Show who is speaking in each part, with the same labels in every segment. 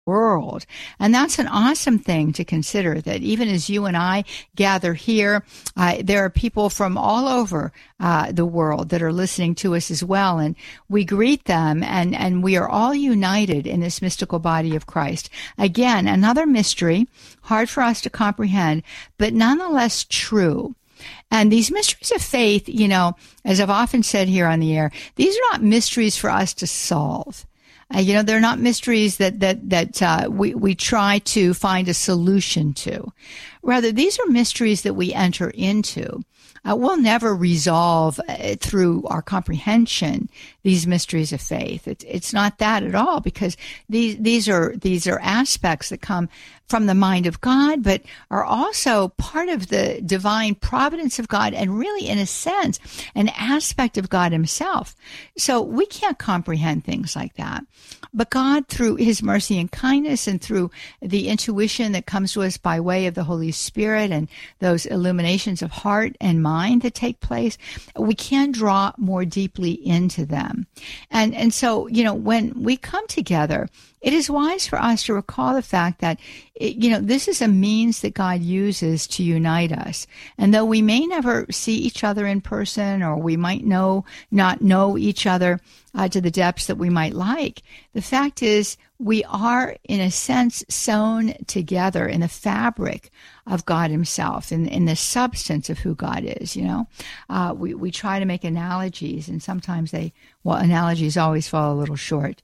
Speaker 1: world. And that's an awesome thing to consider, that even as you and I gather here, there are people from all over the world that are listening to us as well. And we greet them, and we are all united in this mystical body of Christ. Again, another mystery, hard for us to comprehend, but nonetheless true. And these mysteries of faith, you know, as I've often said here on the air, these are not mysteries for us to solve. You know, they're not mysteries that we try to find a solution to. Rather, these are mysteries that we enter into. We'll never resolve through our comprehension these mysteries of faith. It's not that at all, because these are aspects that come from the mind of God, but are also part of the divine providence of God, and really, in a sense, an aspect of God himself. So we can't comprehend things like that. But God, through his mercy and kindness, and through the intuition that comes to us by way of the Holy Spirit and those illuminations of heart and mind that take place, we can draw more deeply into them. And so, you know, when we come together, it is wise for us to recall the fact that, you know, this is a means that God uses to unite us. And though we may never see each other in person, or we might not know each other to the depths that we might like, the fact is we are, in a sense, sewn together in the fabric of God himself, in the substance of who God is, you know. We try to make analogies, and sometimes analogies always fall a little short.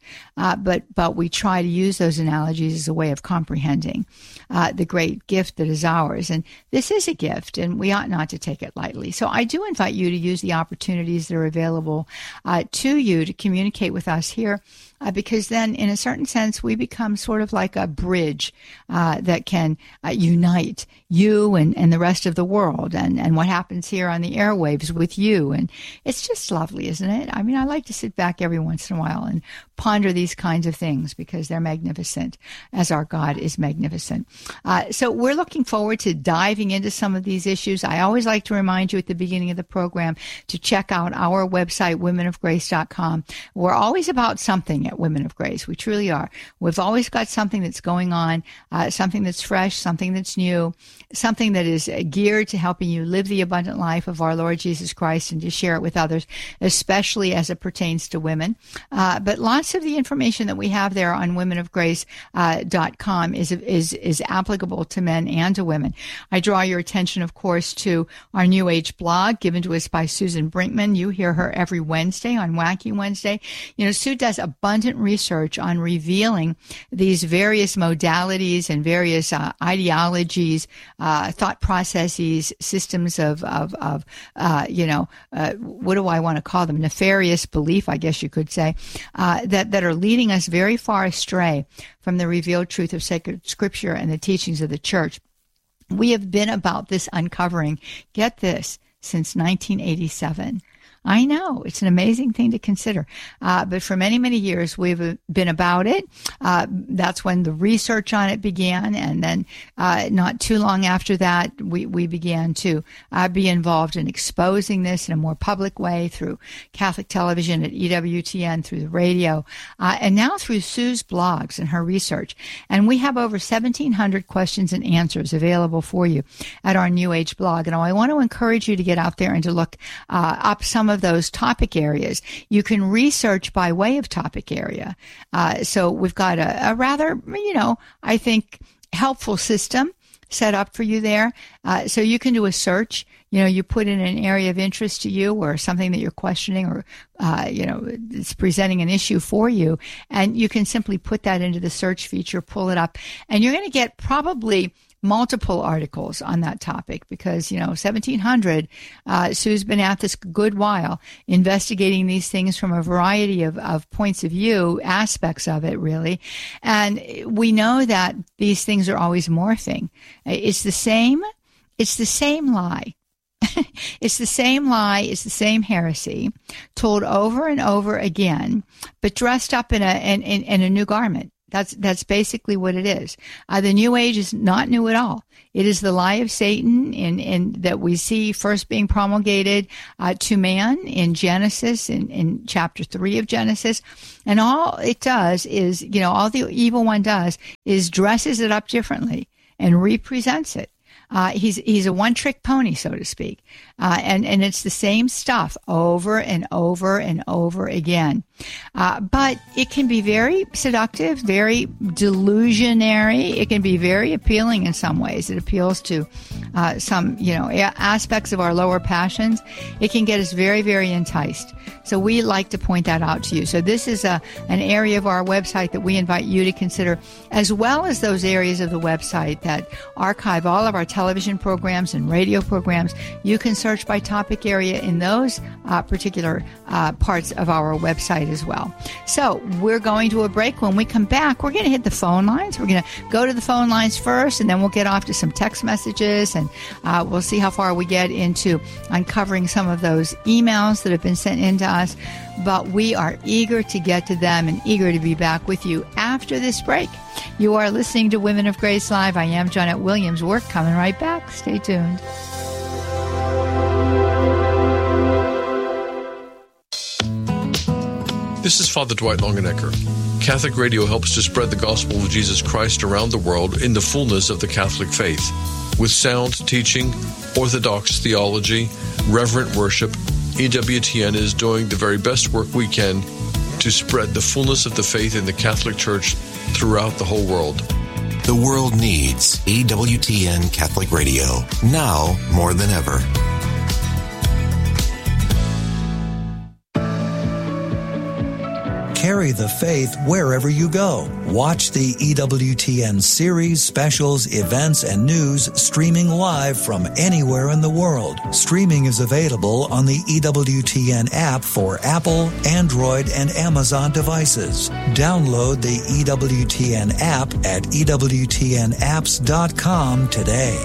Speaker 1: But we try to use those analogies as a way of comprehending the great gift that is ours. And this is a gift, and we ought not to take it lightly. So I do invite you to use the opportunities that are available to you to communicate with us here, because then, in a certain sense, we become sort of like a bridge that can unite you and the rest of the world, and what happens here on the airwaves with you. And it's just lovely, isn't it? I mean, I like to sit back every once in a while and ponder these kinds of things, because they're magnificent, as our God is magnificent. So we're looking forward to diving into some of these issues. I always like to remind you at the beginning of the program to check out our website, womenofgrace.com. We're always about something at Women of Grace. We truly are. We've always got something that's going on, something that's fresh, something that's new, something that is geared to helping you live the abundant life of our Lord Jesus Christ, and to share it with others, especially as it pertains to women. But lots of the information that we have there on womenofgrace.com is applicable to men and to women. I draw your attention, of course, to our New Age blog given to us by Susan Brinkman. You hear her every Wednesday on Wacky Wednesday. You know, Sue does abundant research on revealing these various modalities and various ideologies, thought processes, systems of what do I want to call them? Nefarious belief, I guess you could say, that are leading us very far astray from the revealed truth of sacred scripture and the teachings of the church. We have been about this uncovering, get this, since 1987. I know, it's an amazing thing to consider. But for many, many years, we've been about it. That's when the research on it began. And then not too long after that, we began to be involved in exposing this in a more public way through Catholic television at EWTN, through the radio, and now through Sue's blogs and her research. And we have over 1,700 questions and answers available for you at our New Age blog. And I want to encourage you to get out there and to look up some of those topic areas. You can research by way of topic area. So we've got a rather, I think, helpful system set up for you there. So you can do a search. You put in an area of interest to you, or something that you're questioning, or, it's presenting an issue for you. And you can simply put that into the search feature, pull it up, and you're going to get probably multiple articles on that topic, because, 1,700, Sue's been at this a good while, investigating these things from a variety of points of view, aspects of it, really. And we know that these things are always morphing. It's the same lie. It's the same lie, it's the same heresy, told over and over again, but dressed up in a new garment. That's basically what it is. The New Age is not new at all. It is the lie of Satan in that we see first being promulgated to man in Genesis, in chapter 3 of Genesis. And all it does is, all the evil one does is dresses it up differently and represents it. He's a one-trick pony, so to speak. And it's the same stuff over and over and over again. But it can be very seductive, very delusionary. It can be very appealing in some ways. It appeals to some, aspects of our lower passions. It can get us very, very enticed. So we like to point that out to you. So this is an area of our website that we invite you to consider, as well as those areas of the website that archive all of our television programs and radio programs. You can search by topic area in those particular parts of our website as well. So we're going to a break. When we come back, we're going to hit the phone lines. We're going to go to the phone lines first, and then we'll get off to some text messages, and we'll see how far we get into uncovering some of those emails that have been sent in to us. But we are eager to get to them and eager to be back with you after this break. You are listening to Women of Grace Live. I am Johnnette Williams. We're coming right back. Stay tuned.
Speaker 2: This is Father Dwight Longenecker. Catholic Radio helps to spread the gospel of Jesus Christ around the world in the fullness of the Catholic faith. With sound teaching, orthodox theology, reverent worship, EWTN is doing the very best work we can to spread the fullness of the faith in the Catholic Church throughout the whole world.
Speaker 3: The world needs EWTN Catholic Radio, now more than ever.
Speaker 4: Carry the faith wherever you go. Watch the EWTN series, specials, events, and news streaming live from anywhere in the world. Streaming is available on the EWTN app for Apple, Android, and Amazon devices. Download the EWTN app at EWTNapps.com today.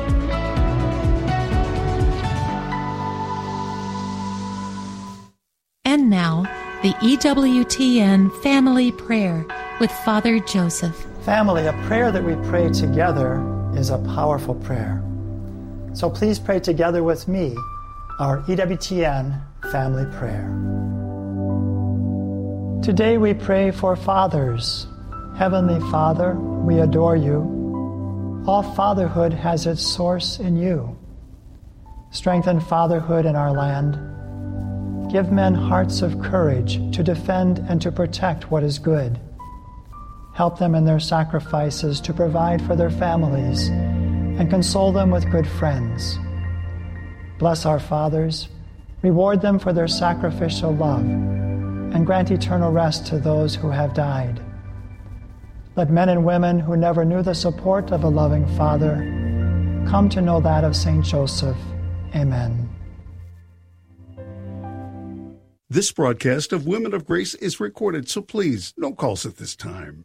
Speaker 5: And now, the EWTN Family Prayer with Father Joseph.
Speaker 6: Family, a prayer that we pray together is a powerful prayer. So please pray together with me our EWTN Family Prayer. Today we pray for fathers. Heavenly Father, we adore you. All fatherhood has its source in you. Strengthen fatherhood in our land. Give men hearts of courage to defend and to protect what is good. Help them in their sacrifices to provide for their families and console them with good friends. Bless our fathers, reward them for their sacrificial love, and grant eternal rest to those who have died. Let men and women who never knew the support of a loving father come to know that of Saint Joseph. Amen.
Speaker 7: This broadcast of Women of Grace is recorded, so please, no calls at this time.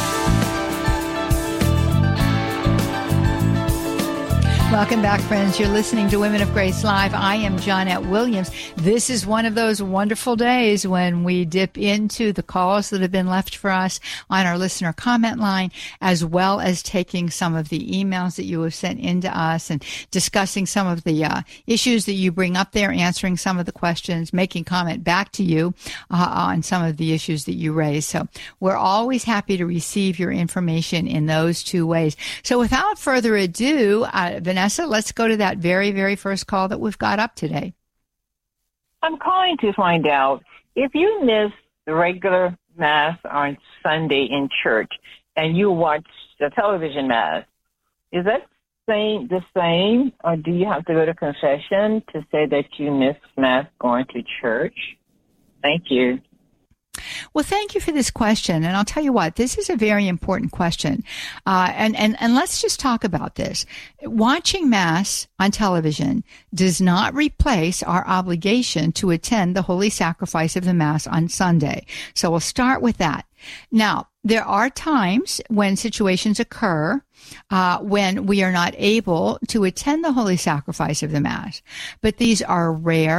Speaker 1: Welcome back, friends. You're listening to Women of Grace Live. I am Johnnette Williams. This is one of those wonderful days when we dip into the calls that have been left for us on our listener comment line, as well as taking some of the emails that you have sent in to us and discussing some of the issues that you bring up there, answering some of the questions, making comment back to you on some of the issues that you raise. So we're always happy to receive your information in those two ways. So without further ado, Vanessa, let's go to that very, very first call that we've got up today.
Speaker 8: I'm calling to find out if you miss the regular Mass on Sunday in church and you watch the television Mass, is that the same, or do you have to go to confession to say that you missed Mass going to church? Thank you.
Speaker 1: Well, thank you for this question. And I'll tell you what, this is a very important question. And let's just talk about this. Watching Mass on television does not replace our obligation to attend the Holy Sacrifice of the Mass on Sunday. So we'll start with that. Now, there are times when situations occur when we are not able to attend the Holy Sacrifice of the Mass. But these are rare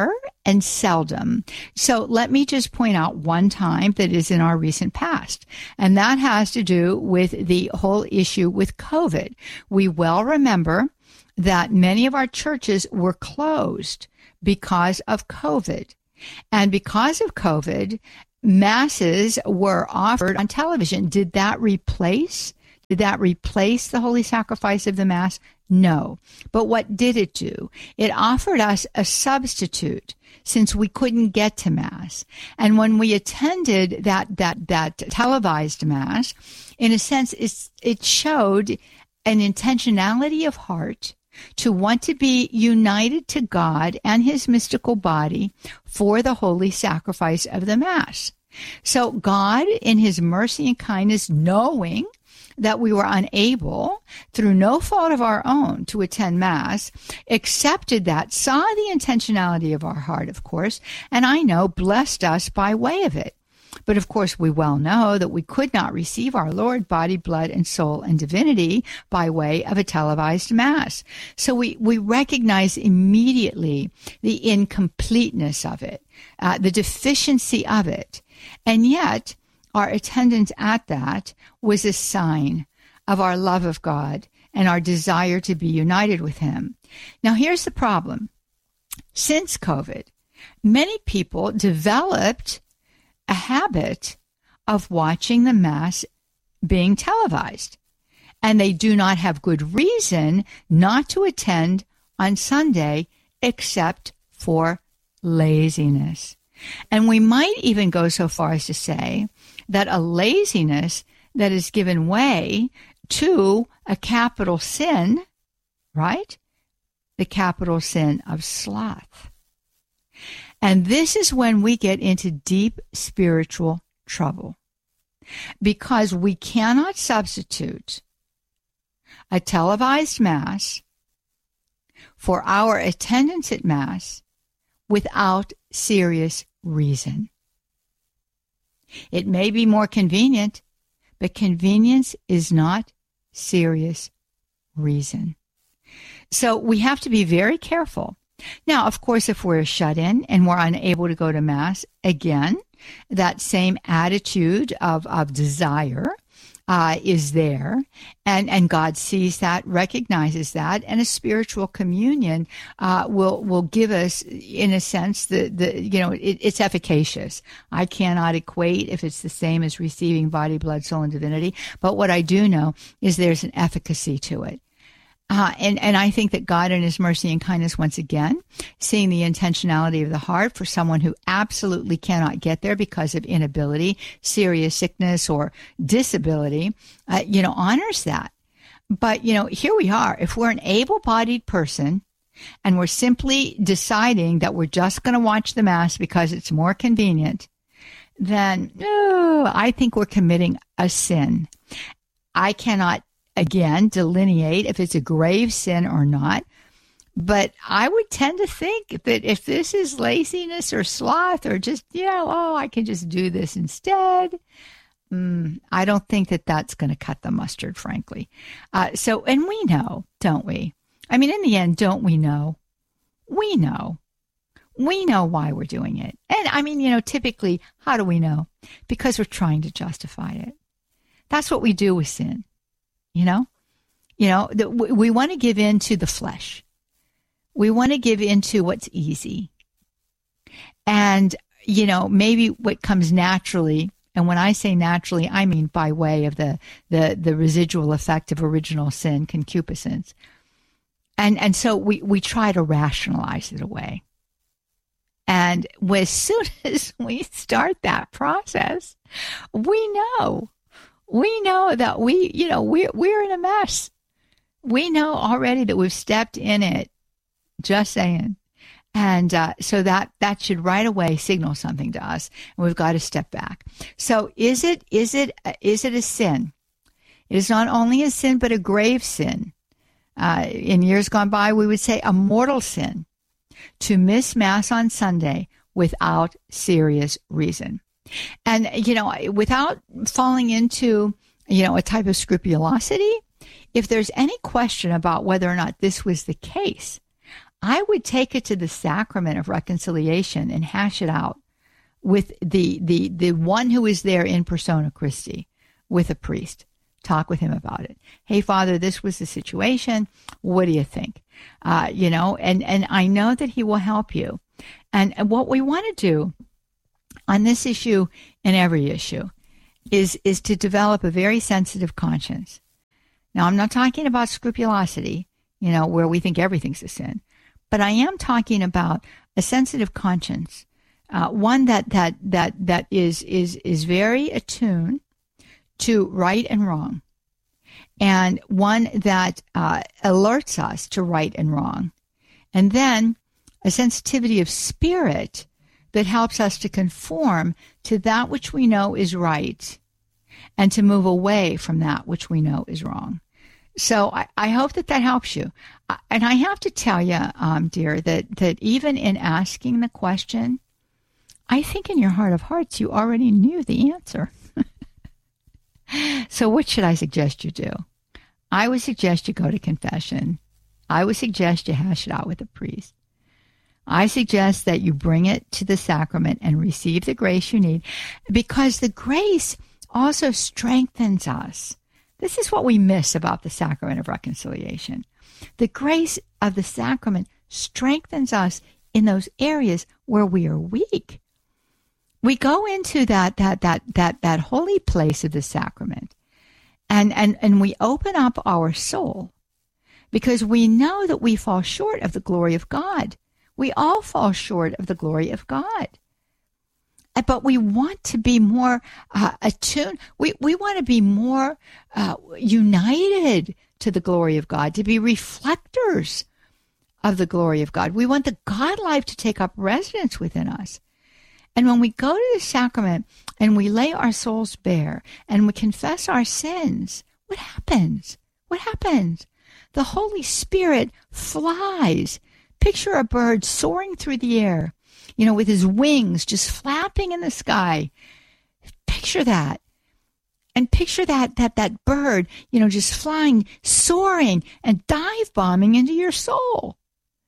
Speaker 1: and seldom. So let me just point out one time that is in our recent past, and that has to do with the whole issue with COVID. We well remember that many of our churches were closed because of COVID. And because of COVID, masses were offered on television. Did that replace the holy sacrifice of the Mass? No. But what did it do? It offered us a substitute since we couldn't get to Mass. And when we attended that televised Mass, in a sense, it showed an intentionality of heart to want to be united to God and his mystical body for the holy sacrifice of the Mass. So God, in his mercy and kindness, knowing that we were unable, through no fault of our own, to attend Mass, accepted that, saw the intentionality of our heart, of course, and I know blessed us by way of it. But of course, we well know that we could not receive our Lord, body, blood, and soul, and divinity by way of a televised Mass. So we recognize immediately the incompleteness of it, the deficiency of it. And yet, our attendance at that was a sign of our love of God and our desire to be united with him. Now, here's the problem. Since COVID, many people developed a habit of watching the Mass being televised, and they do not have good reason not to attend on Sunday except for laziness. And we might even go so far as to say that a laziness that is given way to a capital sin, right? The capital sin of sloth. And this is when we get into deep spiritual trouble, because we cannot substitute a televised Mass for our attendance at Mass without serious reason. It may be more convenient, but convenience is not serious reason. So we have to be very careful. Now, of course, if we're shut in and we're unable to go to Mass, again, that same attitude of desire is there, and God sees that, recognizes that, and a spiritual communion will give us, in a sense, it's efficacious. I cannot equate if it's the same as receiving body, blood, soul, and divinity, but what I do know is there's an efficacy to it. And I think that God in his mercy and kindness, once again, seeing the intentionality of the heart for someone who absolutely cannot get there because of inability, serious sickness, or disability, honors that. But, here we are. If we're an able-bodied person and we're simply deciding that we're just going to watch the Mass because it's more convenient, then I think we're committing a sin. I cannot again, delineate if it's a grave sin or not. But I would tend to think that if this is laziness or sloth or just, I can just do this instead, I don't think that that's going to cut the mustard, frankly. And we know, don't we? I mean, in the end, don't we know? We know. We know why we're doing it. And I mean, typically, how do we know? Because we're trying to justify it. That's what we do with sin. We want to give in to the flesh. We want to give in to what's easy. And, maybe what comes naturally, and when I say naturally, I mean by way of the residual effect of original sin, concupiscence. And so we try to rationalize it away. And as soon as we start that process, we know that we're in a mess. We know already that we've stepped in it. Just saying. And so that should right away signal something to us, and we've got to step back. So is it a sin? It is not only a sin, but a grave sin. In years gone by, we would say a mortal sin to miss Mass on Sunday without serious reason. And, without falling into, a type of scrupulosity, if there's any question about whether or not this was the case, I would take it to the sacrament of reconciliation and hash it out with the one who is there in persona Christi, with a priest. Talk with him about it. Hey, Father, this was the situation. What do you think? And I know that he will help you. And what we want to do on this issue and every issue is to develop a very sensitive conscience. Now, I'm not talking about scrupulosity, where we think everything's a sin, but I am talking about a sensitive conscience, one that is very attuned to right and wrong, and one that alerts us to right and wrong, and then a sensitivity of spirit that helps us to conform to that which we know is right and to move away from that which we know is wrong. So I hope that helps you. And I have to tell you, dear, that even in asking the question, I think in your heart of hearts you already knew the answer. So what should I suggest you do? I would suggest you go to confession. I would suggest you hash it out with a priest. I suggest that you bring it to the sacrament and receive the grace you need, because the grace also strengthens us. This is what we miss about the sacrament of reconciliation. The grace of the sacrament strengthens us in those areas where we are weak. We go into that holy place of the sacrament, and we open up our soul, because we know that we fall short of the glory of God. We all fall short of the glory of God. But we want to be more attuned. We want to be more united to the glory of God, to be reflectors of the glory of God. We want the God life to take up residence within us. And when we go to the sacrament and we lay our souls bare and we confess our sins, what happens? What happens? The Holy Spirit flies. Picture a bird soaring through the air, with his wings just flapping in the sky. Picture that. And picture that bird, just flying, soaring, and dive bombing into your soul.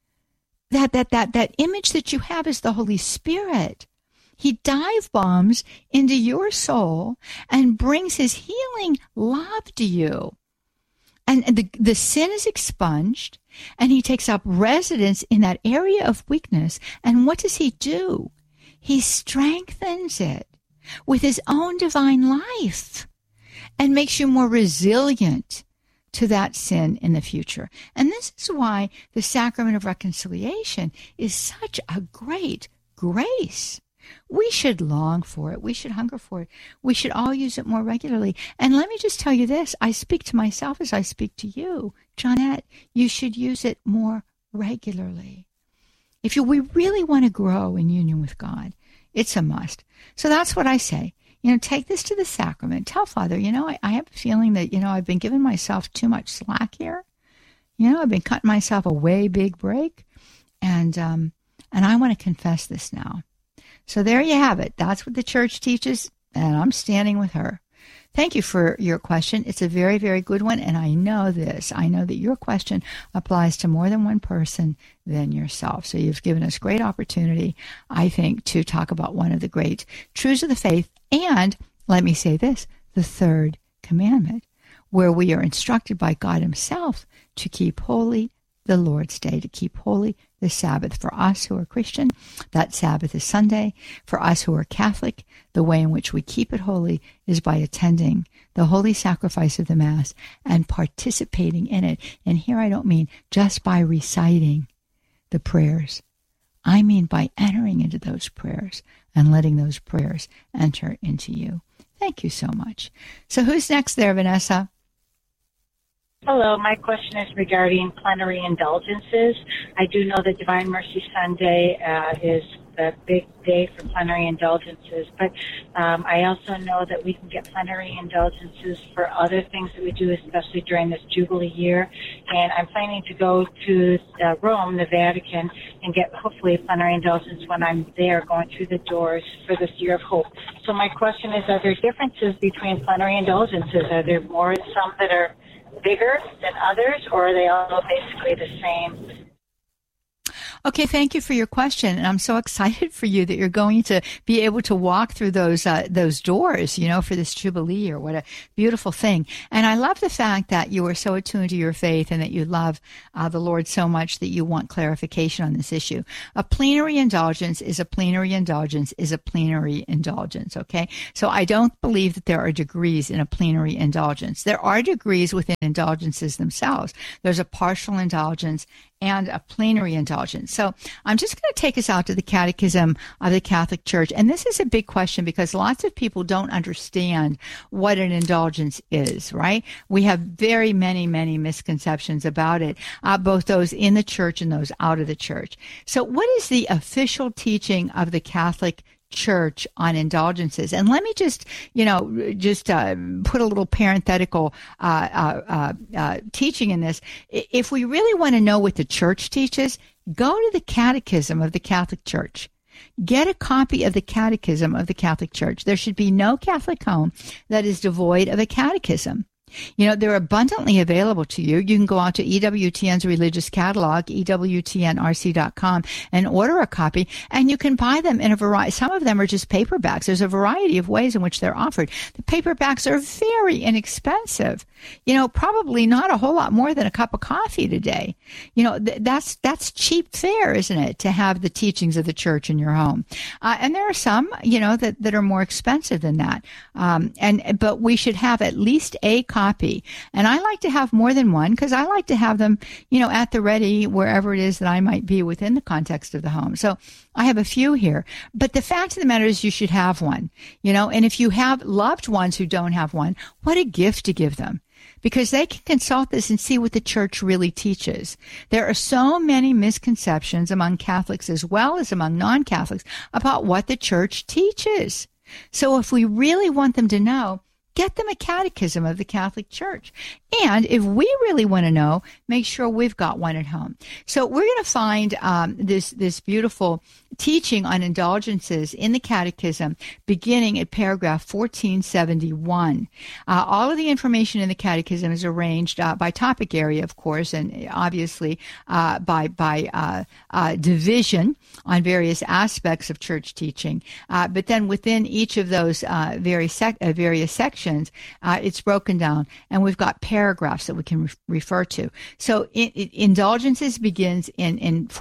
Speaker 1: That image that you have is the Holy Spirit. He dive bombs into your soul and brings his healing love to you. And the sin is expunged, and he takes up residence in that area of weakness. And what does he do? He strengthens it with his own divine life and makes you more resilient to that sin in the future. And this is why the sacrament of reconciliation is such a great grace. We should long for it. We should hunger for it. We should all use it more regularly. And let me just tell you this. I speak to myself as I speak to you. Johnette, you should use it more regularly. If we really want to grow in union with God, it's a must. So that's what I say. Take this to the sacrament. Tell Father, I have a feeling that, I've been giving myself too much slack here. I've been cutting myself a way big break. And I want to confess this now. So there you have it. That's what the church teaches, and I'm standing with her. Thank you for your question. It's a very, very good one, and I know this. I know that your question applies to more than one person than yourself. So you've given us great opportunity, I think, to talk about one of the great truths of the faith, and let me say this, the third commandment, where we are instructed by God himself to keep holy the Lord's Day, to keep holy the Sabbath. For us who are Christian, that Sabbath is Sunday. For us who are Catholic, the way in which we keep it holy is by attending the holy sacrifice of the Mass and participating in it. And here I don't mean just by reciting the prayers. I mean by entering into those prayers and letting those prayers enter into you. Thank you so much. So who's next there, Vanessa?
Speaker 9: Hello, my question is regarding plenary indulgences. I do know that Divine Mercy Sunday is the big day for plenary indulgences, but I also know that we can get plenary indulgences for other things that we do, especially during this Jubilee year. And I'm planning to go to Rome, the Vatican, and get hopefully a plenary indulgence when I'm there going through the doors for this Year of Hope. So my question is, are there differences between plenary indulgences? Are there some that are bigger than others, or are they all basically the same?
Speaker 1: Okay, thank you for your question, and I'm so excited for you that you're going to be able to walk through those doors, for this Jubilee, or what a beautiful thing. And I love the fact that you are so attuned to your faith and that you love the Lord so much that you want clarification on this issue. A plenary indulgence is a plenary indulgence is a plenary indulgence, okay? So I don't believe that there are degrees in a plenary indulgence. There are degrees within indulgences themselves. There's a partial indulgence and a plenary indulgence. So I'm just going to take us out to the Catechism of the Catholic Church. And this is a big question because lots of people don't understand what an indulgence is, right? We have very many misconceptions about it, both those in the church and those out of the church. So what is the official teaching of the Catholic Church on indulgences? And let me just put a little parenthetical teaching in this. If we really want to know what the church teaches, go to the Catechism of the Catholic Church. Get a copy of the Catechism of the Catholic Church. There should be no Catholic home that is devoid of a catechism. They're abundantly available to you. You can go out to EWTN's religious catalog, EWTNRC.com, and order a copy, and you can buy them in a variety. Some of them are just paperbacks. There's a variety of ways in which they're offered. The paperbacks are very inexpensive. Probably not a whole lot more than a cup of coffee today. That's cheap fare, isn't it, to have the teachings of the church in your home? And there are some, that are more expensive than that. But we should have at least a copy. And I like to have more than one because I like to have them, at the ready wherever it is that I might be within the context of the home. So I have a few here. But the fact of the matter is you should have one, and if you have loved ones who don't have one, what a gift to give them. Because they can consult this and see what the church really teaches. There are so many misconceptions among Catholics as well as among non-Catholics about what the church teaches. So if we really want them to know, get them a catechism of the Catholic Church. And if we really want to know, make sure we've got one at home. So we're going to find this beautiful teaching on indulgences in the Catechism beginning at paragraph 1471. All of the information in the Catechism is arranged by topic area, of course, and obviously by division on various aspects of church teaching. But then within each of those various sections, it's broken down, and we've got paragraphs that we can refer to. So indulgences begins in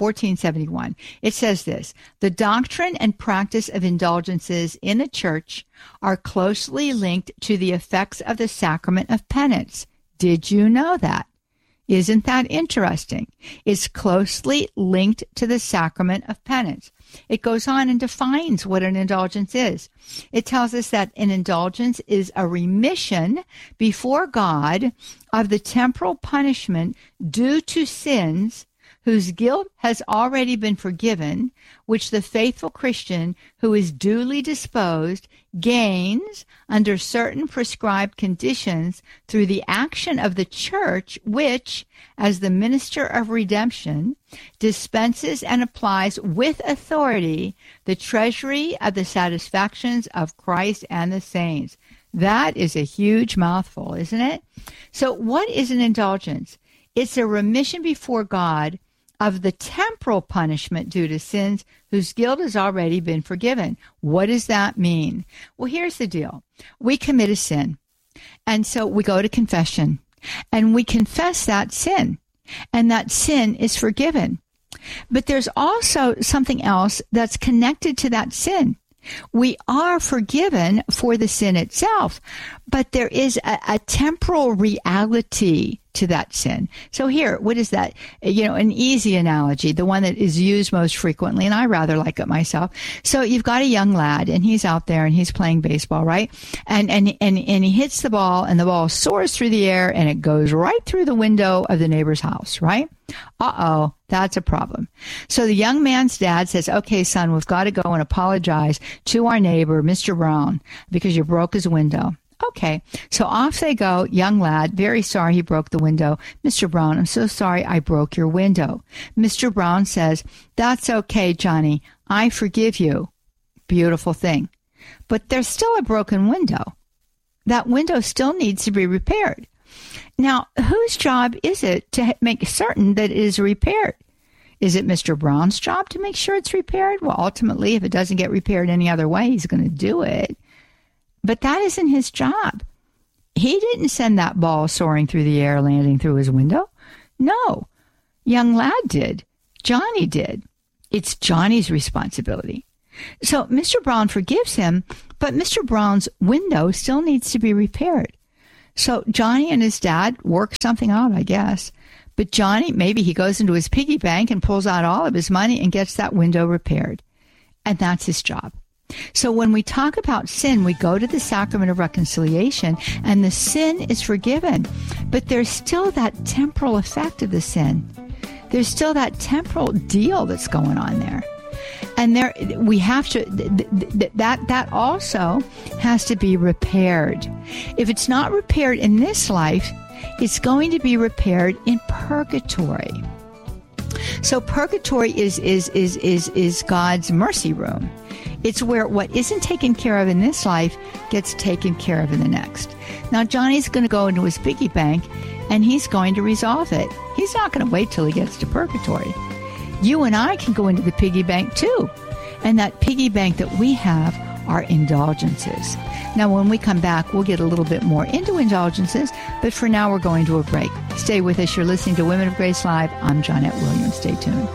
Speaker 1: 1471. It says this: the doctrine and practice of indulgences in the church are closely linked to the effects of the sacrament of penance. Did you know that? Isn't that interesting? It's closely linked to the sacrament of penance. It goes on and defines what an indulgence is. It tells us that an indulgence is a remission before God of the temporal punishment due to sins whose guilt has already been forgiven, which the faithful Christian who is duly disposed gains under certain prescribed conditions through the action of the church, which, as the minister of redemption, dispenses and applies with authority the treasury of the satisfactions of Christ and the saints. That is a huge mouthful, isn't it? So what is an indulgence? It's a remission before God of the temporal punishment due to sins whose guilt has already been forgiven. What does that mean? Well, here's the deal. We commit a sin, and so we go to confession, and we confess that sin, and that sin is forgiven. But there's also something else that's connected to that sin. We are forgiven for the sin itself, but there is a temporal reality to that sin. So here, what is that? An easy analogy, the one that is used most frequently, and I rather like it myself. So you've got a young lad, and he's out there, and he's playing baseball, right? And he hits the ball, and the ball soars through the air, and it goes right through the window of the neighbor's house, right? Uh-oh, that's a problem. So the young man's dad says, okay, son, we've got to go and apologize to our neighbor, Mr. Brown, because you broke his window. Okay, so off they go. Young lad, very sorry he broke the window. Mr. Brown, I'm so sorry I broke your window. Mr. Brown says, that's okay, Johnny. I forgive you. Beautiful thing. But there's still a broken window. That window still needs to be repaired. Now, whose job is it to make certain that it is repaired? Is it Mr. Brown's job to make sure it's repaired? Well, ultimately, if it doesn't get repaired any other way, he's going to do it. But that isn't his job. He didn't send that ball soaring through the air, landing through his window. No. Young lad did. Johnny did. It's Johnny's responsibility. So Mr. Brown forgives him, but Mr. Brown's window still needs to be repaired. So Johnny and his dad work something out, I guess. But Johnny, maybe he goes into his piggy bank and pulls out all of his money and gets that window repaired. And that's his job. So when we talk about sin, we go to the sacrament of reconciliation and the sin is forgiven. But there's still that temporal effect of the sin. There's still that temporal deal that's going on there. And there, we have to, that also has to be repaired. If it's not repaired in this life, it's going to be repaired in purgatory. So purgatory is God's mercy room. It's where what isn't taken care of in this life gets taken care of in the next. Now, Johnny's going to go into his piggy bank and he's going to resolve it. He's not going to wait till he gets to purgatory. You and I can go into the piggy bank too. And that piggy bank that we have are indulgences. Now, when we come back, we'll get a little bit more into indulgences, but for now, we're going to a break. Stay with us. You're listening to Women of Grace Live. I'm Johnnette Williams. Stay tuned.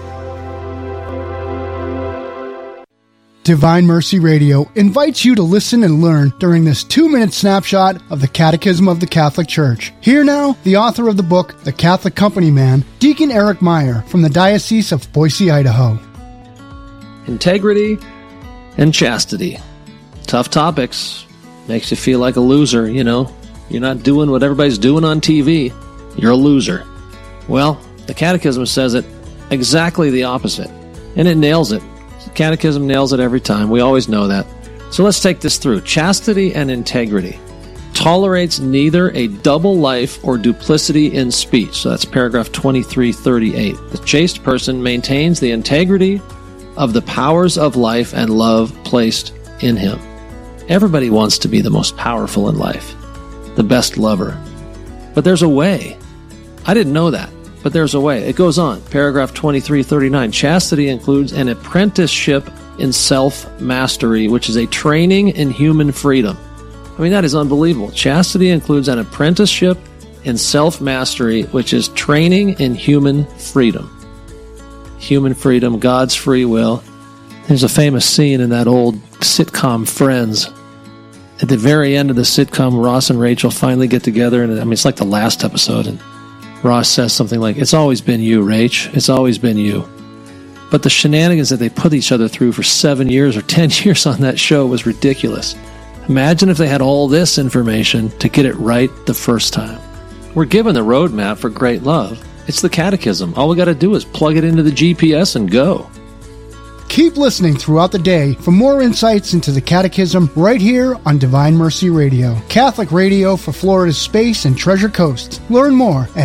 Speaker 10: Divine Mercy Radio invites you to listen and learn during this 2-minute snapshot of the Catechism of the Catholic Church. Here now, the author of the book, The Catholic Company Man, Deacon Eric Meyer from the Diocese of Boise, Idaho.
Speaker 11: Integrity and chastity. Tough topics. Makes you feel like a loser, you know. You're not doing what everybody's doing on TV. You're a loser. Well, the Catechism says it exactly the opposite. And it nails it. The Catechism nails it every time. We always know that. So let's take this through. Chastity and integrity. Tolerates neither a double life or duplicity in speech. So that's paragraph 2338. The chaste person maintains the integrity of the powers of life and love placed in him. Everybody wants to be the most powerful in life, the best lover. But there's a way. I didn't know that, but there's a way. It goes on. Paragraph 2339. Chastity includes an apprenticeship in self-mastery, which is a training in human freedom. I mean, that is unbelievable. Chastity includes an apprenticeship in self-mastery, which is training in human freedom. Human freedom, God's free will. There's a famous scene in that old sitcom Friends. At the very end of the sitcom, Ross and Rachel finally get together, and I mean, it's like the last episode, and Ross says something like, "It's always been you, Rach. It's always been you." But the shenanigans that they put each other through for 7 years or 10 years on that show was ridiculous. Imagine if they had all this information to get it right the first time. We're given the roadmap for great love. It's the Catechism. All we got to do is plug it into the GPS and go.
Speaker 10: Keep listening throughout the day for more insights into the Catechism right here on Divine Mercy Radio, Catholic radio for Florida's Space and Treasure Coast. Learn more at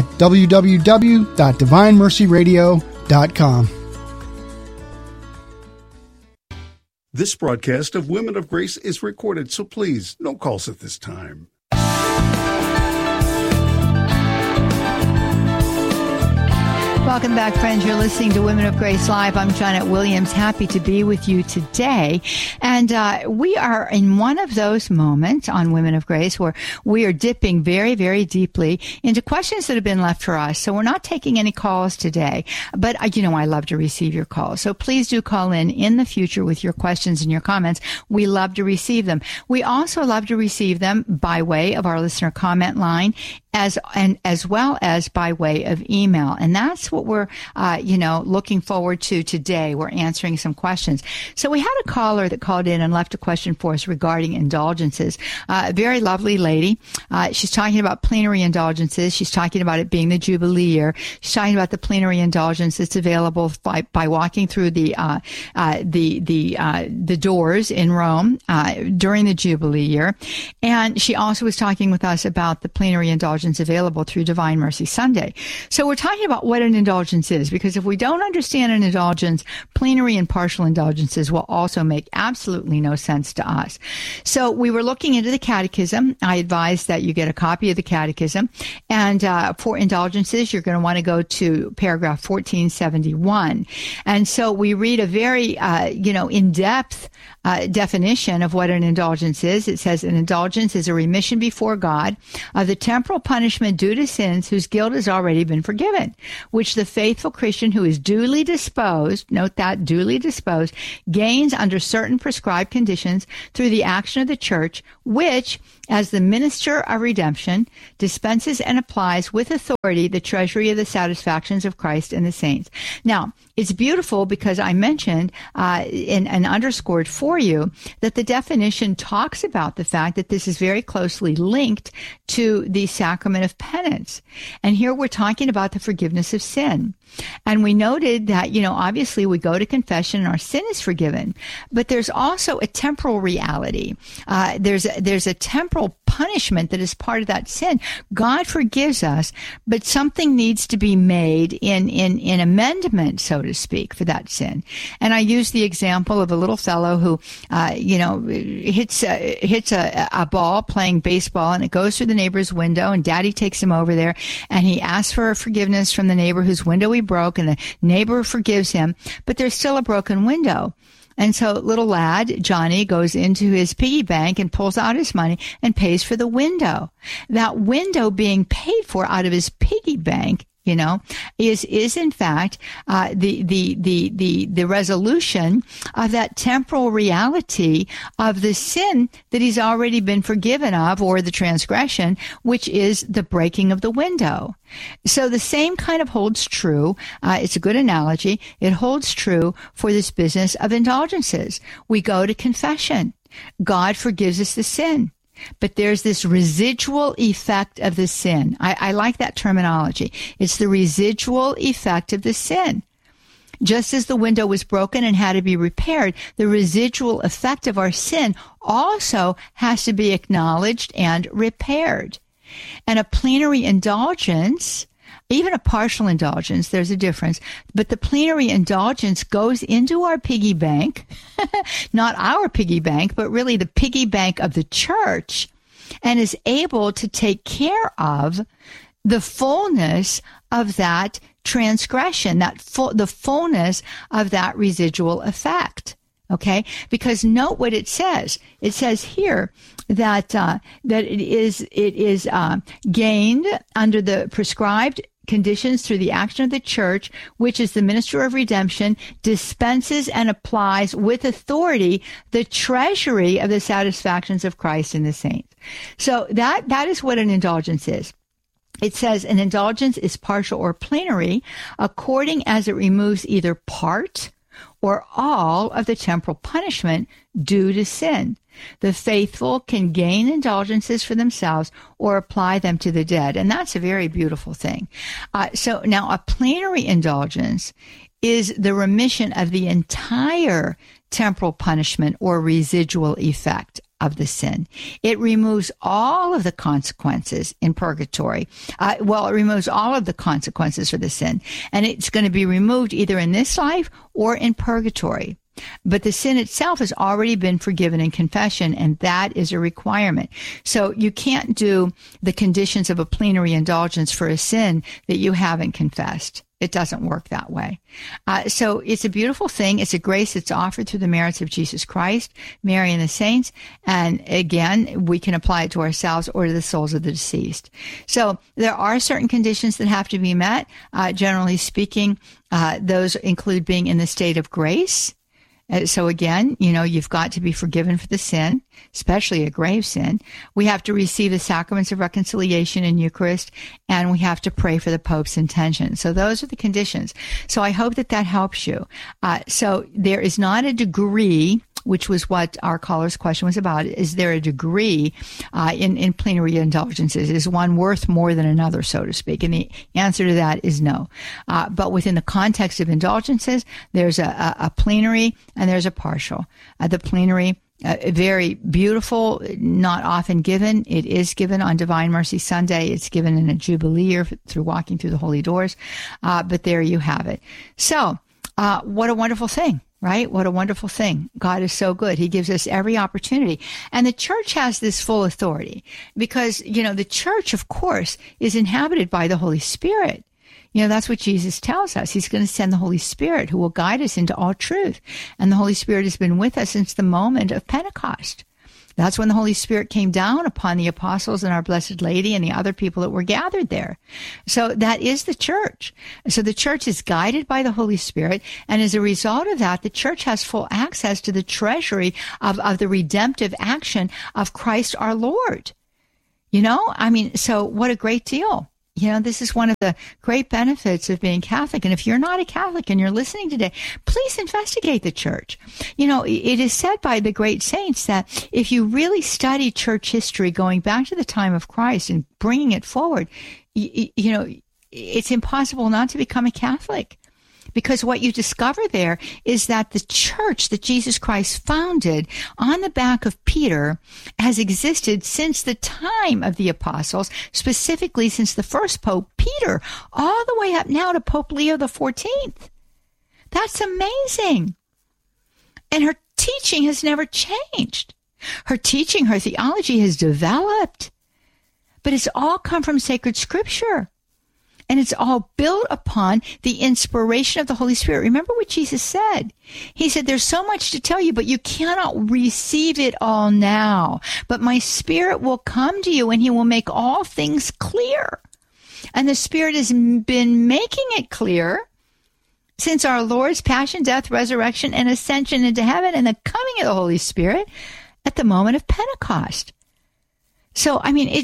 Speaker 10: www.divinemercyradio.com.
Speaker 7: This broadcast of Women of Grace is recorded, so please, no calls at this time.
Speaker 1: Welcome back, friends. You're listening to Women of Grace Live. I'm Johnnette Williams. Happy to be with you today. And we are in one of those moments on Women of Grace where we are dipping very, very deeply into questions that have been left for us. So we're not taking any calls today. But, I love to receive your calls. So please do call in the future with your questions and your comments. We love to receive them. We also love to receive them by way of our listener comment line, as well as by way of email. And that's what we're, looking forward to today. We're answering some questions. So we had a caller that called in and left a question for us regarding indulgences. A very lovely lady. She's talking about plenary indulgences. She's talking about it being the Jubilee year. She's talking about the plenary indulgence that's available by walking through the doors in Rome during the Jubilee year. And she also was talking with us about the plenary indulgence indulgence available through Divine Mercy Sunday. So we're talking about what an indulgence is, because if we don't understand an indulgence, plenary and partial indulgences will also make absolutely no sense to us. So we were looking into the Catechism. I advise that you get a copy of the Catechism. And for indulgences, you're going to want to go to paragraph 1471. And so we read a very, in-depth definition of what an indulgence is. It says an indulgence is a remission before God of the temporal punishment due to sins whose guilt has already been forgiven, which the faithful Christian who is duly disposed, note that, duly disposed, gains under certain prescribed conditions through the action of the Church, which, as the minister of redemption, dispenses and applies with authority the treasury of the satisfactions of Christ and the saints. Now, it's beautiful because I mentioned and underscored for you that the definition talks about the fact that this is very closely linked to the sacrament of penance. And here we're talking about the forgiveness of sin. And we noted that, obviously we go to confession and our sin is forgiven, but there's also a temporal reality. There's a temporal punishment that is part of that sin. God forgives us, but something needs to be made in amendment, so to speak, for that sin. And I use the example of a little fellow who, hits a ball playing baseball, and it goes through the neighbor's window, and Daddy takes him over there, and he asks for forgiveness from the neighbor whose window he broke, and the neighbor forgives him, but there's still a broken window. And so little lad, Johnny, goes into his piggy bank and pulls out his money and pays for the window. That window being paid for out of his piggy bank, is in fact the resolution of that temporal reality of the sin that he's already been forgiven of, or the transgression, which is the breaking of the window. So the same kind of holds true. It's a good analogy. It holds true for this business of indulgences. We go to confession. God forgives us the sin. But there's this residual effect of the sin. I like that terminology. It's the residual effect of the sin. Just as the window was broken and had to be repaired, the residual effect of our sin also has to be acknowledged and repaired. And a plenary indulgence, even a partial indulgence, there's a difference, but the plenary indulgence goes into our piggy bank, not our piggy bank, but really the piggy bank of the church, and is able to take care of the fullness of that transgression, the fullness of that residual effect. Okay, because note what it says. It says here that it is gained under the prescribed conditions through the action of the Church, which is the minister of redemption, dispenses and applies with authority the treasury of the satisfactions of Christ and the saints. So that is what an indulgence is. It says an indulgence is partial or plenary according as it removes either part or all of the temporal punishment due to sin. The faithful can gain indulgences for themselves or apply them to the dead. And that's a very beautiful thing. So now a plenary indulgence is the remission of the entire temporal punishment or residual effect of the sin. It removes all of the consequences in purgatory. It removes all of the consequences for the sin. And it's going to be removed either in this life or in purgatory. But the sin itself has already been forgiven in confession, and that is a requirement. So you can't do the conditions of a plenary indulgence for a sin that you haven't confessed. It doesn't work that way. So it's a beautiful thing. It's a grace that's offered through the merits of Jesus Christ, Mary, and the saints. And again, we can apply it to ourselves or to the souls of the deceased. So there are certain conditions that have to be met. Generally speaking, those include being in the state of grace. So again, you've got to be forgiven for the sin, especially a grave sin. We have to receive the sacraments of reconciliation in Eucharist, and we have to pray for the Pope's intention. So those are the conditions. So I hope that helps you. So there is not a degree, which was what our caller's question was about. Is there a degree in plenary indulgences? Is one worth more than another, so to speak? And the answer to that is no. But within the context of indulgences, there's a plenary and there's a partial. The plenary Very beautiful, not often given. It is given on Divine Mercy Sunday. It's given in a Jubilee year through walking through the holy doors. But there you have it. So, what a wonderful thing, right? What a wonderful thing. God is so good. He gives us every opportunity. And the church has this full authority because, the church, of course, is inhabited by the Holy Spirit. That's what Jesus tells us. He's going to send the Holy Spirit who will guide us into all truth. And the Holy Spirit has been with us since the moment of Pentecost. That's when the Holy Spirit came down upon the apostles and our Blessed Lady and the other people that were gathered there. So that is the church. So the church is guided by the Holy Spirit. And as a result of that, the church has full access to the treasury of the redemptive action of Christ our Lord. So what a great deal. This is one of the great benefits of being Catholic. And if you're not a Catholic and you're listening today, please investigate the church. It is said by the great saints that if you really study church history going back to the time of Christ and bringing it forward, it's impossible not to become a Catholic. Because what you discover there is that the church that Jesus Christ founded on the back of Peter has existed since the time of the apostles, specifically since the first Pope, Peter, all the way up now to Pope Leo XIV. That's amazing. And her teaching has never changed. Her teaching, her theology has developed. But it's all come from sacred scripture. And it's all built upon the inspiration of the Holy Spirit. Remember what Jesus said. He said, there's so much to tell you, but you cannot receive it all now. But my Spirit will come to you and he will make all things clear. And the Spirit has been making it clear since our Lord's passion, death, resurrection, and ascension into heaven and the coming of the Holy Spirit at the moment of Pentecost. So,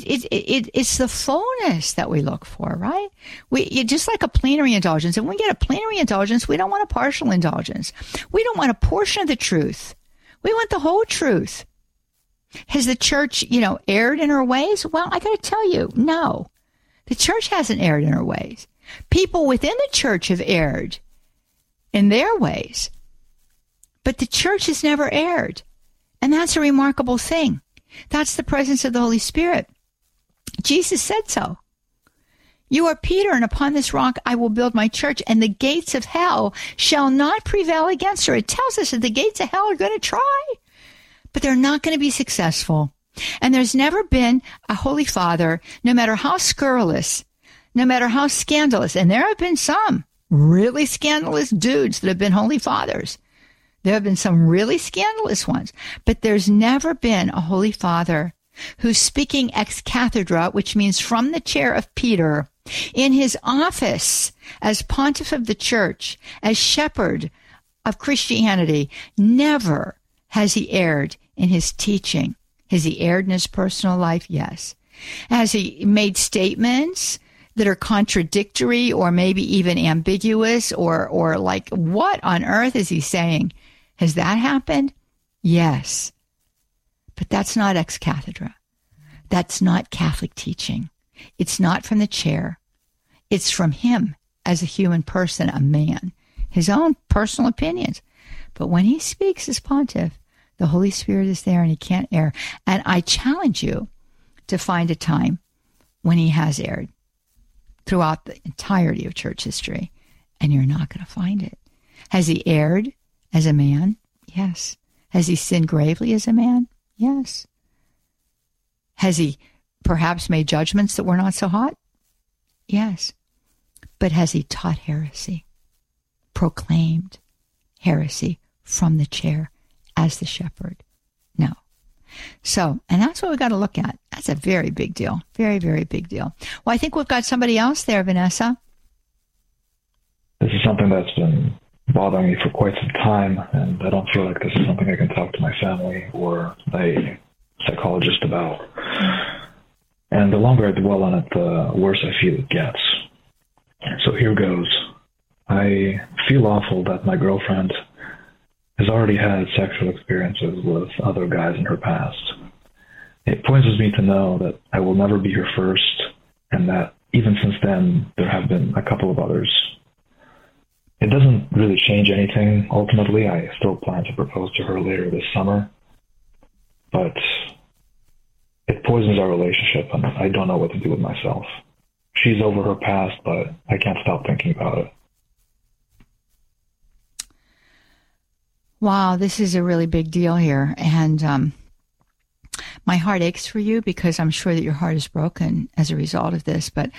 Speaker 1: it's the fullness that we look for, right? Just like a plenary indulgence. And when we get a plenary indulgence, we don't want a partial indulgence. We don't want a portion of the truth. We want the whole truth. Has the church, erred in her ways? Well, I got to tell you, no. The church hasn't erred in her ways. People within the church have erred in their ways. But the church has never erred. And that's a remarkable thing. That's the presence of the Holy Spirit. Jesus said so. You are Peter, and upon this rock I will build my church, and the gates of hell shall not prevail against her. It tells us that the gates of hell are going to try, but they're not going to be successful. And there's never been a Holy Father, no matter how scurrilous, no matter how scandalous, and there have been some really scandalous dudes that have been Holy Fathers. There have been some really scandalous ones, but there's never been a Holy Father who's speaking ex cathedra, which means from the chair of Peter, in his office as pontiff of the church, as shepherd of Christianity. Never has he erred in his teaching. Has he erred in his personal life? Yes. Has he made statements that are contradictory or maybe even ambiguous or like, what on earth is he saying? Has that happened? Yes. But that's not ex cathedra. That's not Catholic teaching. It's not from the chair. It's from him as a human person, a man, his own personal opinions. But when he speaks as pontiff, the Holy Spirit is there and he can't err. And I challenge you to find a time when he has erred throughout the entirety of church history, and you're not going to find it. Has he erred as a man? Yes. Has he sinned gravely as a man? Yes. Has he perhaps made judgments that were not so hot? Yes. But has he taught heresy, proclaimed heresy from the chair as the shepherd? No. So, and that's what we've got to look at. That's a very big deal. Very, very big deal. Well, I think we've got somebody else there, Vanessa.
Speaker 12: This is something that's been bothering me for quite some time, and I don't feel like this is something I can talk to my family or a psychologist about. And the longer I dwell on it, the worse I feel it gets. So here goes. I feel awful that my girlfriend has already had sexual experiences with other guys in her past. It poisons me to know that I will never be her first, and that even since then, there have been a couple of others. It doesn't really change anything, ultimately. I still plan to propose to her later this summer. but it poisons our relationship, and I don't know what to do with myself. She's over her past, but I can't stop thinking about it.
Speaker 1: Wow, this is a really big deal here. And my heart aches for you because I'm sure that your heart is broken as a result of this. But,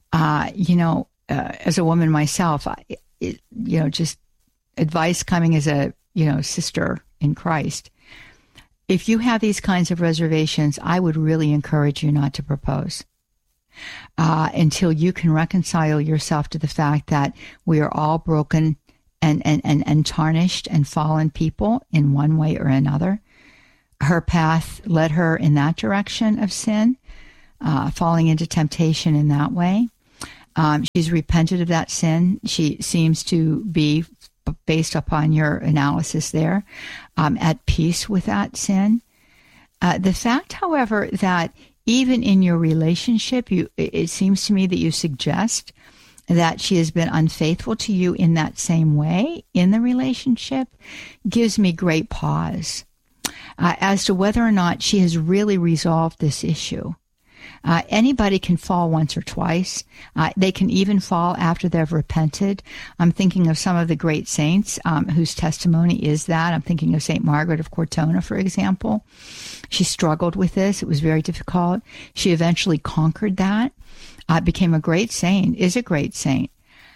Speaker 1: as a woman myself, just advice coming as a, sister in Christ. If you have these kinds of reservations, I would really encourage you not to propose until you can reconcile yourself to the fact that we are all broken and tarnished and fallen people in one way or another. Her path led her in that direction of sin, falling into temptation in that way. She's repented of that sin. She seems to be, based upon your analysis there, at peace with that sin. The fact, however, that even in your relationship, it seems to me that you suggest that she has been unfaithful to you in that same way in the relationship gives me great pause as to whether or not she has really resolved this issue. Anybody can fall once or twice. They can even fall after they've repented. I'm thinking of some of the great saints whose testimony is that. I'm thinking of St. Margaret of Cortona, for example. She struggled with this. It was very difficult. She eventually conquered that, became a great saint, is a great saint.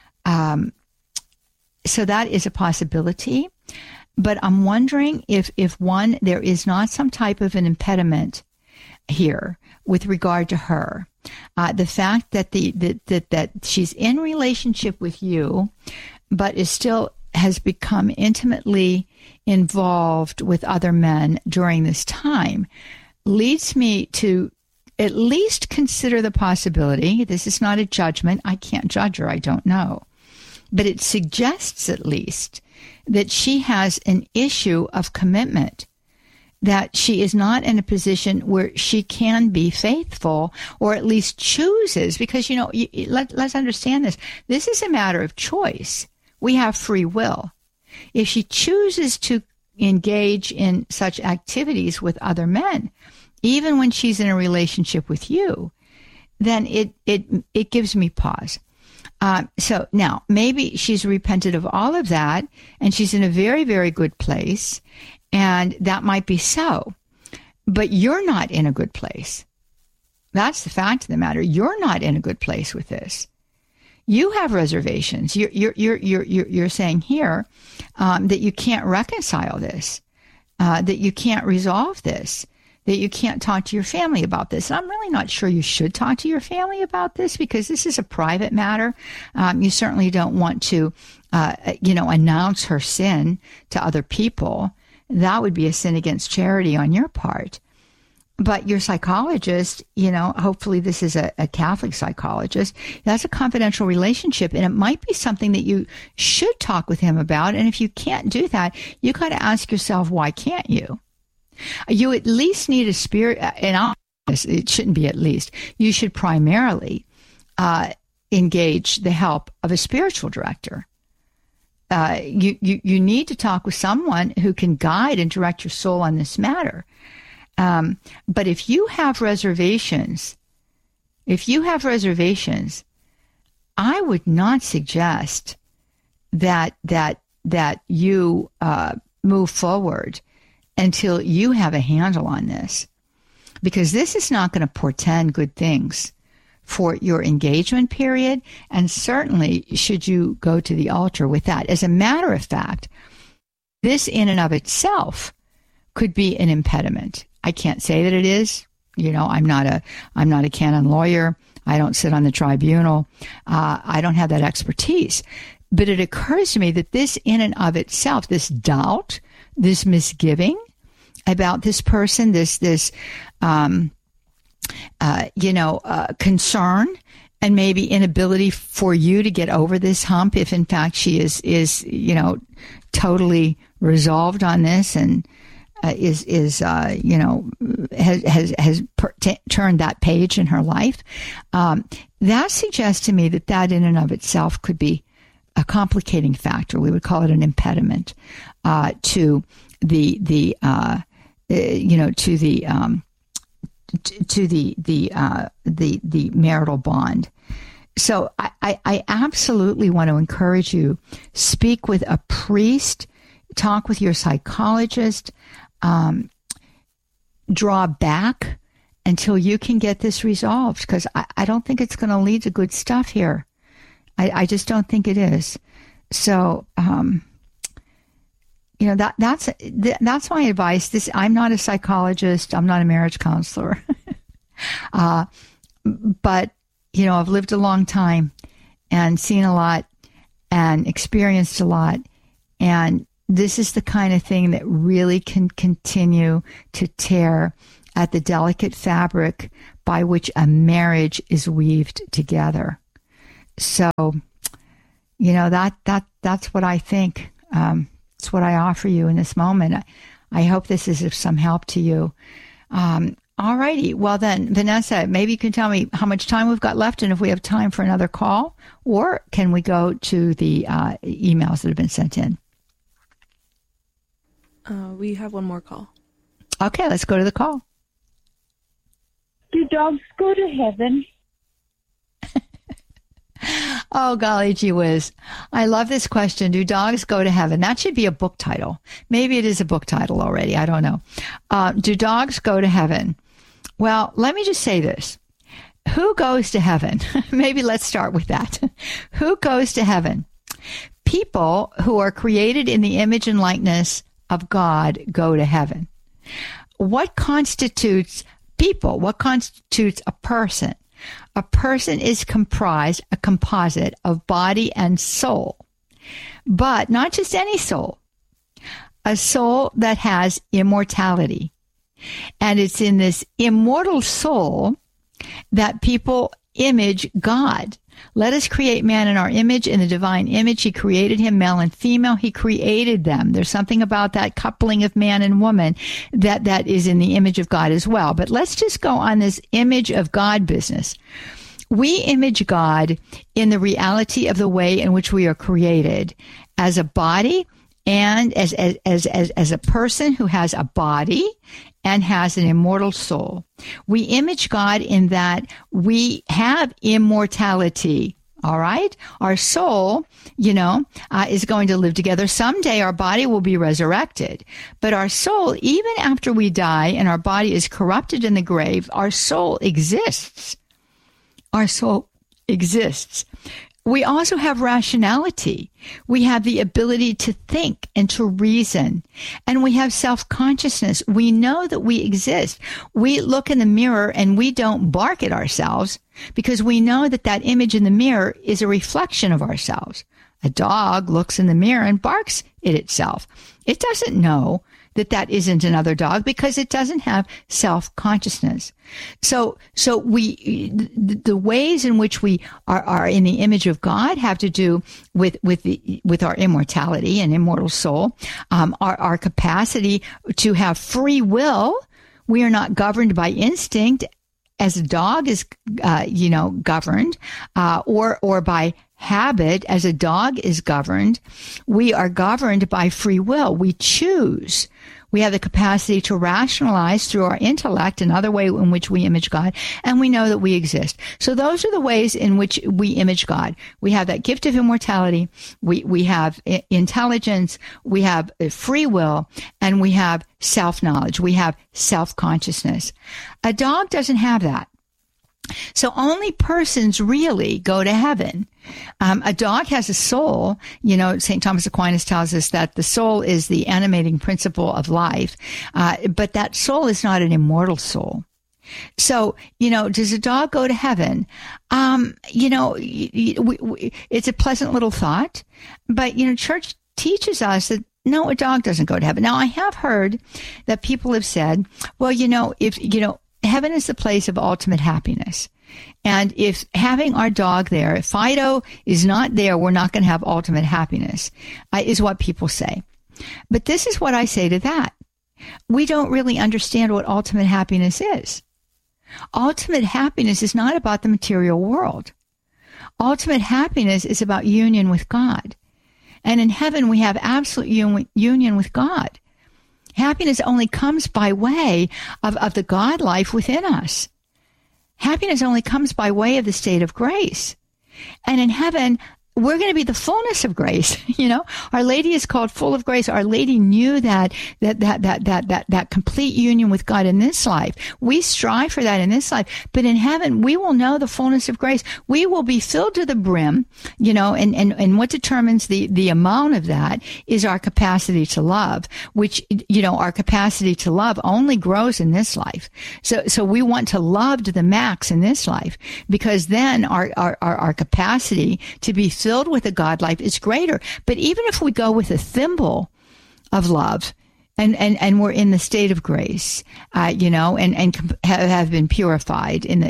Speaker 1: So that is a possibility. But I'm wondering if there is not some type of an impediment here with regard to her. The fact that that she's in relationship with you, but has become intimately involved with other men during this time, leads me to at least consider the possibility. This is not a judgment. I can't judge her. I don't know. But it suggests at least that she has an issue of commitment, that she is not in a position where she can be faithful, or at least chooses, because, let's understand this. This is a matter of choice. We have free will. If she chooses to engage in such activities with other men, even when she's in a relationship with you, then it gives me pause. So now maybe she's repented of all of that and she's in a very, very good place, and that might be so, but you're not in a good place. That's the fact of the matter. You're not in a good place with this. You have reservations. You're saying here that you can't reconcile this, that you can't resolve this, that you can't talk to your family about this. And I'm really not sure you should talk to your family about this, because this is a private matter. You certainly don't want to, announce her sin to other people. That would be a sin against charity on your part. But your psychologist, hopefully this is a Catholic psychologist, that's a confidential relationship, and it might be something that you should talk with him about. And if you can't do that, you got to ask yourself, why can't you? You at least need a spirit, and it shouldn't be at least. You should primarily engage the help of a spiritual director. You need to talk with someone who can guide and direct your soul on this matter. But if you have reservations, I would not suggest that you move forward until you have a handle on this, because this is not going to portend good things for your engagement period, and certainly should you go to the altar with that. As a matter of fact, this in and of itself could be an impediment. I can't say that it is. I'm not a canon lawyer. I don't sit on the tribunal. I don't have that expertise. But it occurs to me that this in and of itself, this doubt, this misgiving about this person, this concern, and maybe inability for you to get over this hump, if in fact she is totally resolved on this and has turned that page in her life. That suggests to me that in and of itself could be a complicating factor. We would call it an impediment to the to the marital bond. So I absolutely want to encourage you, speak with a priest, talk with your psychologist, draw back until you can get this resolved, because I don't think it's going to lead to good stuff here. I just don't think it is. So, that's my advice. I'm not a psychologist. I'm not a marriage counselor. But, I've lived a long time and seen a lot and experienced a lot. And this is the kind of thing that really can continue to tear at the delicate fabric by which a marriage is weaved together. So, that's what I think. It's what I offer you in this moment. I hope this is of some help to you. All righty. Well then, Vanessa, maybe you can tell me how much time we've got left and if we have time for another call, or can we go to the emails that have been sent in?
Speaker 13: We have one more call.
Speaker 1: Okay, let's go to the call.
Speaker 14: Do dogs go to heaven?
Speaker 1: Oh, golly gee whiz. I love this question. Do dogs go to heaven? That should be a book title. Maybe it is a book title already. I don't know. Do dogs go to heaven? Well, let me just say this. Who goes to heaven? Maybe let's start with that. Who goes to heaven? People who are created in the image and likeness of God go to heaven. What constitutes people? What constitutes a person? A person is comprised, a composite of body and soul, but not just any soul, a soul that has immortality. And it's in this immortal soul that people image God. Let us create man in our image, in the divine image. He created him, male and female. He created them. There's something about that coupling of man and woman that is in the image of God as well. But let's just go on this image of God business. We image God in the reality of the way in which we are created as a body and as a person who has a body and has an immortal soul. We image God in that we have immortality. All right. Our soul, is going to live together. Someday our body will be resurrected, but our soul, even after we die and our body is corrupted in the grave, our soul exists. Our soul exists. We also have rationality. We have the ability to think and to reason. And we have self-consciousness. We know that we exist. We look in the mirror and we don't bark at ourselves because we know that that image in the mirror is a reflection of ourselves. A dog looks in the mirror and barks at itself. It doesn't know that isn't another dog because it doesn't have self-consciousness. So the ways in which we are in the image of God have to do with our immortality and immortal soul, our capacity to have free will. We are not governed by instinct as a dog is, governed, or by habit as a dog is governed. We are governed by free will. We choose. We have the capacity to rationalize through our intellect, another way in which we image God, and we know that we exist. So those are the ways in which we image God. We have that gift of immortality, we have intelligence, we have free will, and we have self-knowledge. We have self-consciousness. A dog doesn't have that. So only persons really go to heaven. A dog has a soul. St. Thomas Aquinas tells us that the soul is the animating principle of life, but that soul is not an immortal soul. So, does a dog go to heaven? It's a pleasant little thought, but, church teaches us that no, a dog doesn't go to heaven. Now, I have heard that people have said, well, heaven is the place of ultimate happiness. And if having our dog there, if Fido is not there, we're not going to have ultimate happiness, is what people say. But this is what I say to that. We don't really understand what ultimate happiness is. Ultimate happiness is not about the material world. Ultimate happiness is about union with God. And in heaven, we have absolute union with God. Happiness only comes by way of the God life within us. Happiness only comes by way of the state of grace. And in heaven, we're going to be the fullness of grace. You know, Our Lady is called full of grace. Our Lady knew that complete union with God in this life. We strive for that in this life, but in heaven, we will know the fullness of grace. We will be filled to the brim, you know, and what determines the amount of that is our capacity to love, which, you know, our capacity to love only grows in this life. So we want to love to the max in this life, because then our capacity to be filled with a God life is greater. But even if we go with a thimble of love and we're in the state of grace, you know, and have been purified in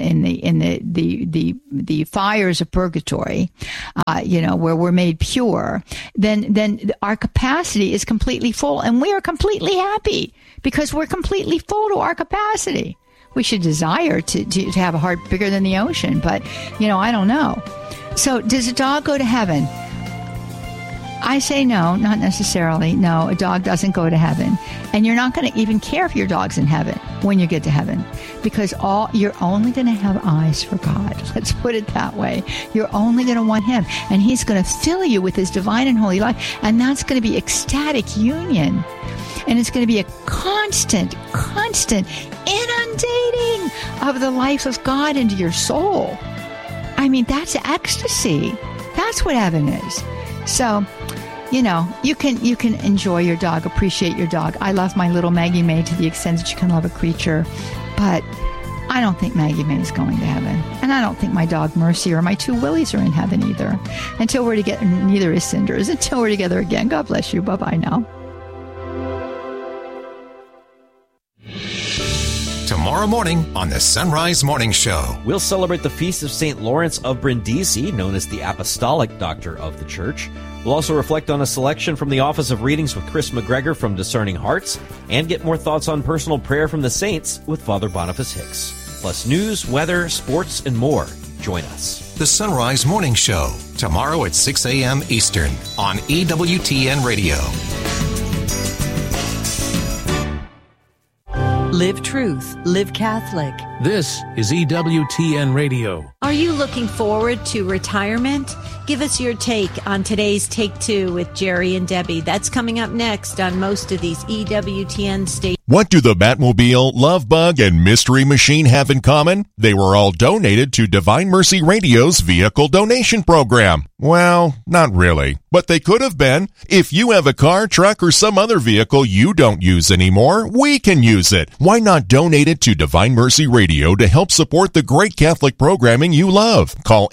Speaker 1: the fires of purgatory, you know, where we're made pure, then our capacity is completely full, and we are completely happy because we're completely full to our capacity. We should desire to have a heart bigger than the ocean, but, you know, I don't know. So does a dog go to heaven? I say no, not necessarily. No, a dog doesn't go to heaven. And you're not going to even care if your dog's in heaven when you get to heaven, because you're only going to have eyes for God. Let's put it that way. You're only going to want Him, and He's going to fill you with His divine and holy life, and that's going to be ecstatic union. And it's going to be a constant inundating of the life of God into your soul. I mean, that's ecstasy. That's what heaven is. So, you know, you can enjoy your dog, appreciate your dog. I love my little Maggie May to the extent that you can love a creature, but I don't think Maggie May is going to heaven. And I don't think my dog Mercy or my two Willies are in heaven either. Until we're together, neither is Cinders. Until we're together again. God bless you. Bye-bye now.
Speaker 3: Tomorrow morning on the Sunrise Morning Show.
Speaker 15: We'll celebrate the feast of St. Lawrence of Brindisi, known as the Apostolic Doctor of the Church. We'll also reflect on a selection from the Office of Readings with Chris McGregor from Discerning Hearts, and get more thoughts on personal prayer from the saints with Father Boniface Hicks. Plus news, weather, sports, and more. Join us.
Speaker 3: The Sunrise Morning Show, tomorrow at 6 a.m. Eastern on EWTN Radio.
Speaker 16: Live truth, live Catholic.
Speaker 17: This is EWTN Radio.
Speaker 16: Are you looking forward to retirement? Give us your take on today's Take Two with Jerry and Debbie. That's coming up next on most of these EWTN stations.
Speaker 18: What do the Batmobile, Love Bug, and Mystery Machine have in common? They were all donated to Divine Mercy Radio's vehicle donation program. Well, not really, but they could have been. If you have a car, truck, or some other vehicle you don't use anymore, we can use it. Why not donate it to Divine Mercy Radio to help support the great Catholic programming you love? Call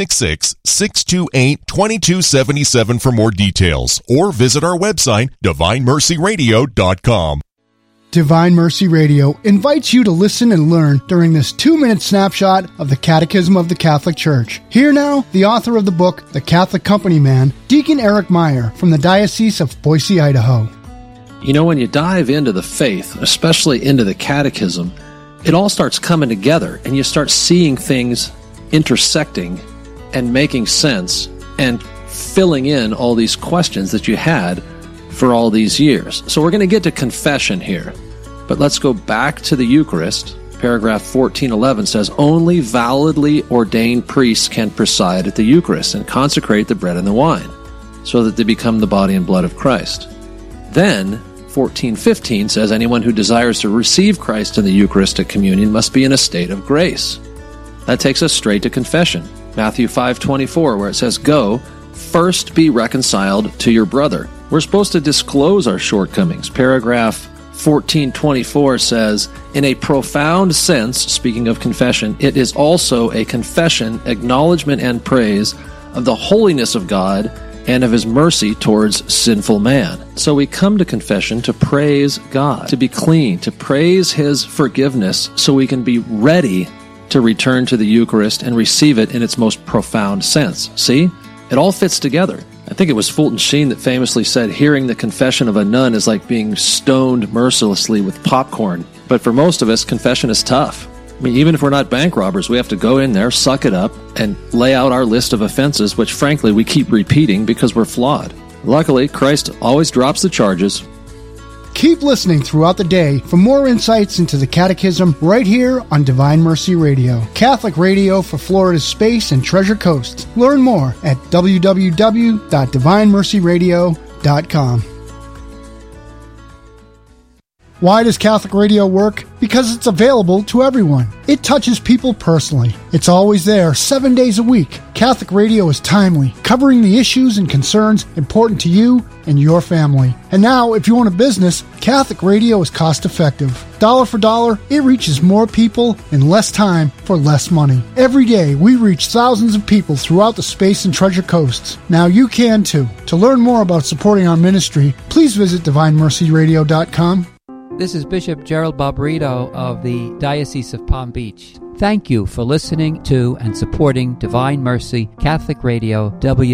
Speaker 18: 866-628-2277 for more details, or visit our website, DivineMercyRadio.com.
Speaker 10: Divine Mercy Radio invites you to listen and learn during this 2-minute snapshot of the Catechism of the Catholic Church. Here now, the author of the book, The Catholic Company Man, Deacon Eric Meyer from the Diocese of Boise, Idaho.
Speaker 11: You know, when you dive into the faith, especially into the Catechism, it all starts coming together, and you start seeing things intersecting and making sense and filling in all these questions that you had for all these years. So we're going to get to confession here. But let's go back to the Eucharist. Paragraph 1411 says, only validly ordained priests can preside at the Eucharist and consecrate the bread and the wine, so that they become the body and blood of Christ. Then, 1415 says, anyone who desires to receive Christ in the Eucharistic communion must be in a state of grace. That takes us straight to confession. Matthew 5:24, where it says, go, first be reconciled to your brother. We're supposed to disclose our shortcomings. Paragraph 1424 says, in a profound sense, speaking of confession, it is also a confession, acknowledgement, and praise of the holiness of God and of His mercy towards sinful man. So we come to confession to praise God, to be clean, to praise His forgiveness, so we can be ready to return to the Eucharist and receive it in its most profound sense. See? It all fits together. I think it was Fulton Sheen that famously said, hearing the confession of a nun is like being stoned mercilessly with popcorn. But for most of us, confession is tough. I mean, even if we're not bank robbers, we have to go in there, suck it up, and lay out our list of offenses, which frankly we keep repeating because we're flawed. Luckily, Christ always drops the charges,
Speaker 10: Keep listening throughout the day for more insights into the Catechism right here on Divine Mercy Radio, Catholic radio for Florida's Space and Treasure Coast. Learn more at www.divinemercyradio.com. Why does Catholic radio work? Because it's available to everyone. It touches people personally. It's always there, 7 days a week. Catholic radio is timely, covering the issues and concerns important to you and your family. And now, if you own a business, Catholic radio is cost-effective. Dollar for dollar, it reaches more people in less time for less money. Every day, we reach thousands of people throughout the Space and Treasure Coasts. Now you can too. To learn more about supporting our ministry, please visit DivineMercyRadio.com.
Speaker 19: This is Bishop Gerald Barbarito of the Diocese of Palm Beach. Thank you for listening to and supporting Divine Mercy Catholic Radio,